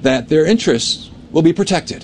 that their interests will be protected.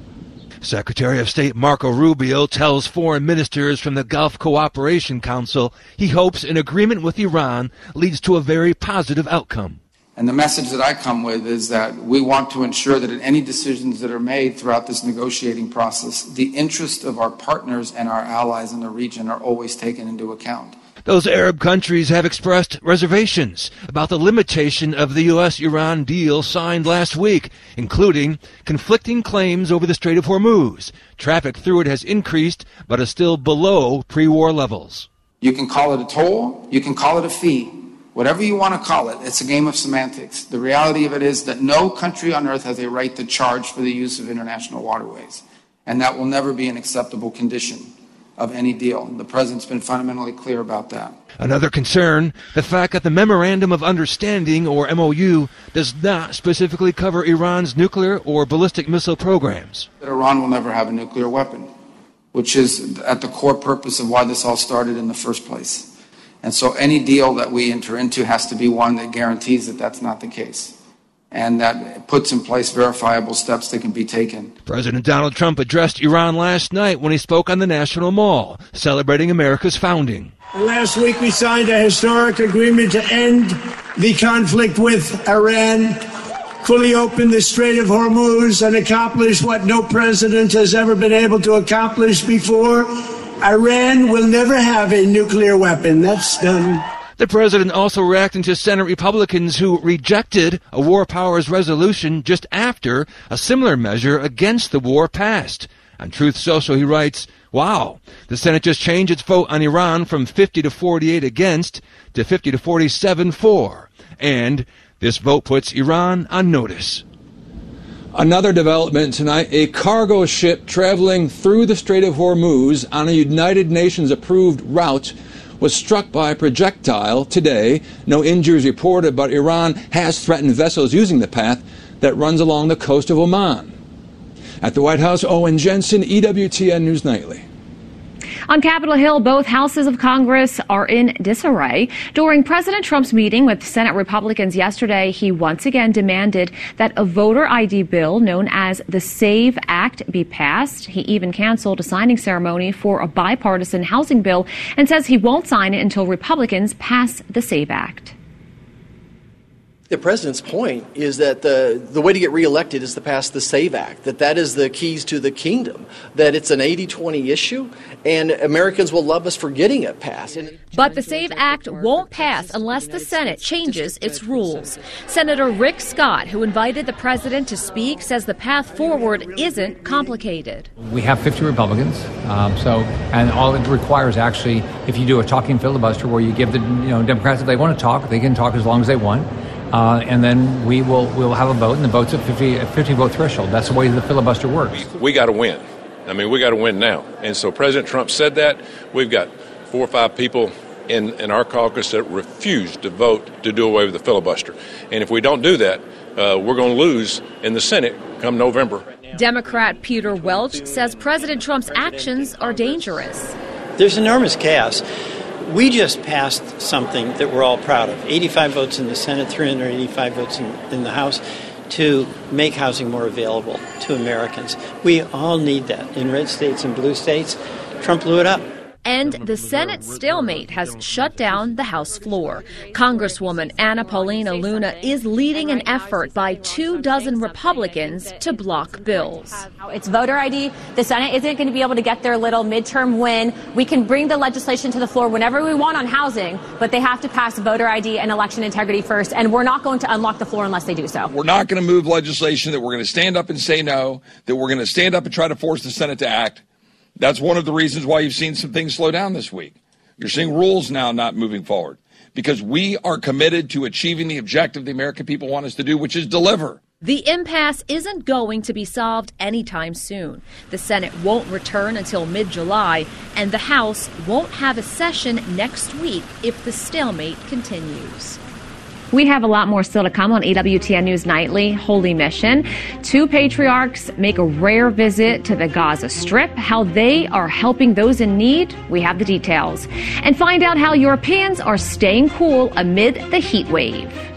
Secretary of State Marco Rubio tells foreign ministers from the Gulf Cooperation Council he hopes an agreement with Iran leads to a very positive outcome. And the message that I come with is that we want to ensure that in any decisions that are made throughout this negotiating process, the interests of our partners and our allies in the region are always taken into account. Those Arab countries have expressed reservations about the limitation of the U.S.-Iran deal signed last week, including conflicting claims over the Strait of Hormuz. Traffic through it has increased, but is still below pre-war levels. You can call it a toll, you can call it a fee. Whatever you want to call it, it's a game of semantics. The reality of it is that no country on earth has a right to charge for the use of international waterways. And that will never be an acceptable condition of any deal. The President's been fundamentally clear about that. Another concern, the fact that the Memorandum of Understanding, or MOU, does not specifically cover Iran's nuclear or ballistic missile programs. That Iran will never have a nuclear weapon, which is at the core purpose of why this all started in the first place. And so any deal that we enter into has to be one that guarantees that that's not the case, and that puts in place verifiable steps that can be taken. President Donald Trump addressed Iran last night when he spoke on the National Mall, celebrating America's founding. Last week we signed a historic agreement to end the conflict with Iran, fully open the Strait of Hormuz, and accomplish what no president has ever been able to accomplish before. Iran will never have a nuclear weapon. That's done. The president also reacting to Senate Republicans who rejected a War Powers resolution just after a similar measure against the war passed. On Truth Social, he writes, "Wow, the Senate just changed its vote on Iran from 50 to 48 against to 50 to 47 for. And this vote puts Iran on notice." Another development tonight, a cargo ship traveling through the Strait of Hormuz on a United Nations-approved route was struck by a projectile today. No injuries reported, but Iran has threatened vessels using the path that runs along the coast of Oman. At the White House, Owen Jensen, EWTN News Nightly. On Capitol Hill, both houses of Congress are in disarray. During President Trump's meeting with Senate Republicans yesterday, he once again demanded that a voter ID bill known as the SAVE Act be passed. He even canceled a signing ceremony for a bipartisan housing bill and says he won't sign it until Republicans pass the SAVE Act. The president's point is that the way to get reelected is to pass the SAVE Act, that is the keys to the kingdom, that it's an 80-20 issue, and Americans will love us for getting it passed. But the SAVE Act won't pass unless the Senate changes its rules. Senator Rick Scott, who invited the president to speak, says the path forward isn't complicated. We have 50 Republicans, and all it requires actually, if you do a talking filibuster where you give the Democrats, if they want to talk, they can talk as long as they want. And then we'll have a vote, and the vote's a 50 vote threshold. That's the way the filibuster works. We got to win. I mean, we got to win now. And so President Trump said that. We've got 4 or 5 people in our caucus that refuse to vote to do away with the filibuster. And if we don't do that, we're going to lose in the Senate come November. Democrat Peter Welch says President Trump's actions are dangerous. There's enormous chaos. We just passed something that we're all proud of. 85 votes in the Senate, 385 votes in the House to make housing more available to Americans. We all need that in red states and blue states. Trump blew it up. And the Senate stalemate has shut down the House floor. Congresswoman Anna Paulina Luna is leading an effort by 24 Republicans to block bills. It's voter ID. The Senate isn't going to be able to get their little midterm win. We can bring the legislation to the floor whenever we want on housing, but they have to pass voter ID and election integrity first, and we're not going to unlock the floor unless they do so. We're not going to move legislation that we're going to stand up and say no, that we're going to stand up and try to force the Senate to act. That's one of the reasons why you've seen some things slow down this week. You're seeing rules now not moving forward because we are committed to achieving the objective the American people want us to do, which is deliver. The impasse isn't going to be solved anytime soon. The Senate won't return until mid-July, and the House won't have a session next week if the stalemate continues. We have a lot more still to come on EWTN News Nightly. Holy Mission. 2 patriarchs make a rare visit to the Gaza Strip. How they are helping those in need, we have the details. And find out how Europeans are staying cool amid the heat wave.